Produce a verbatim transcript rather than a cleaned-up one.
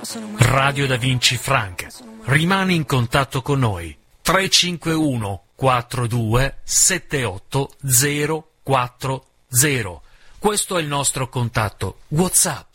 Radio Da Vinci Frank. Rimani in contatto con noi. tre cinque uno quattro due sette otto zero quattro zero. Questo è il nostro contatto WhatsApp.